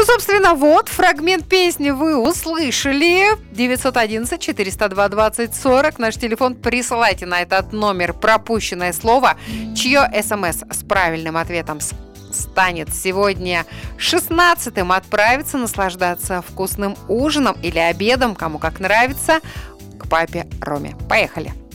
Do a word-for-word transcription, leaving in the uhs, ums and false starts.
собственно, вот фрагмент песни вы услышали. девятьсот одиннадцать четыреста два двадцать сорок. Наш телефон. Присылайте на этот номер пропущенное слово, чье смс с правильным ответом станет сегодня шестнадцатым отправиться наслаждаться вкусным ужином или обедом, кому как нравится, к папе Роме. Поехали!